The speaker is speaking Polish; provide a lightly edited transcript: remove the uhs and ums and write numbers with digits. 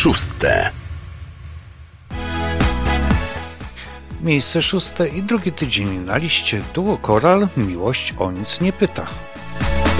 szóste. Miejsce szóste i drugi tydzień na liście duo Koral, Miłość o nic nie pyta.